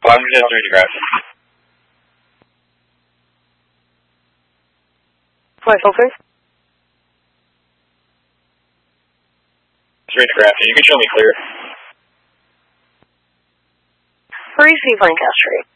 I'm just reading graph. Flight filter. It's reading graph. You can show me clear. Receive Lancaster.